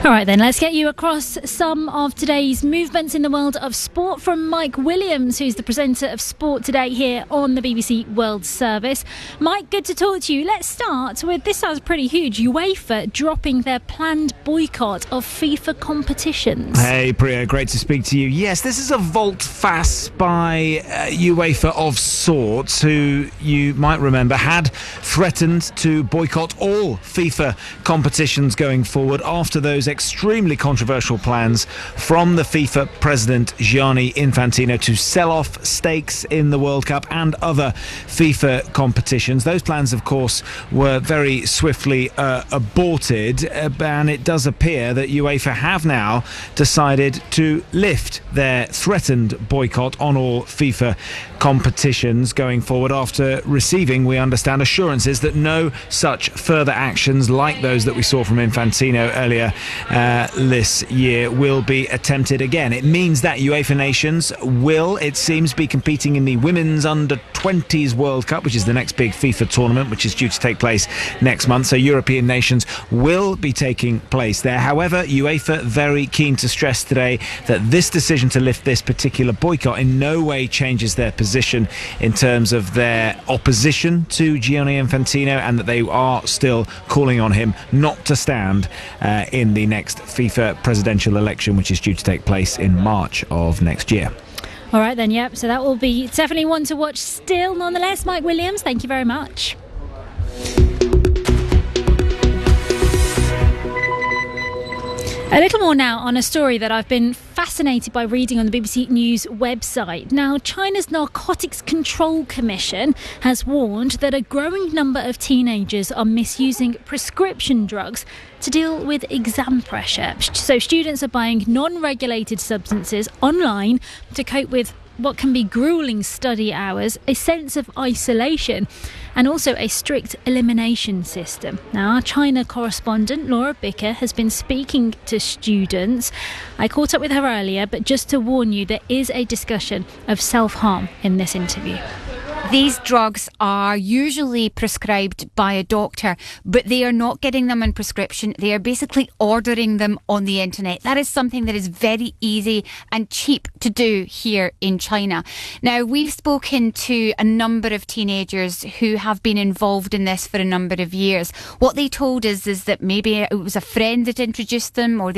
All right then, let's get you across some of today's movements in the world of sport from Mike Williams, who's the presenter of Sport Today here on the BBC World Service. Mike, good to talk to you. Let's start with, this sounds pretty huge, UEFA dropping their planned boycott of FIFA competitions. Hey Priya, great to speak to you. Yes, this is a volte-face by UEFA of sorts, who you might remember had threatened to boycott all FIFA competitions going forward after those extremely controversial plans from the FIFA president Gianni Infantino to sell off stakes in the World Cup and other FIFA competitions. Those plans, of course, were very swiftly aborted, and it does appear that UEFA have now decided to lift their threatened boycott on all FIFA competitions going forward after receiving, we understand, assurances that no such further actions like those that we saw from Infantino earlier this year will be attempted again. It means that UEFA nations will, it seems, be competing in the Women's Under-20s World Cup, which is the next big FIFA tournament, which is due to take place next month. So European nations will be taking place there. However, UEFA very keen to stress today that this decision to lift this particular boycott in no way changes their position in terms of their opposition to Gianni Infantino, and that they are still calling on him not to stand in the next FIFA presidential election, which is due to take place in March of next year. All right then, yep, so that will be definitely one to watch still. Nonetheless, Mike Williams, thank you very much. A little more now on a story that I've been fascinated by reading on the BBC News website. Now, China's Narcotics Control Commission has warned that a growing number of teenagers are misusing prescription drugs to deal with exam pressure. So students are buying non-regulated substances online to cope with what can be grueling study hours, a sense of isolation, and also a strict elimination system. Now, our China correspondent Laura Bicker has been speaking to students. I caught up with her earlier, but just to warn you, there is a discussion of self-harm in this interview. These drugs are usually prescribed by a doctor, but they are not getting them on prescription. They are basically ordering them on the internet. That is something that is very easy and cheap to do here in China. Now, we've spoken to a number of teenagers who have been involved in this for a number of years. What they told us is that maybe it was a friend that introduced them, or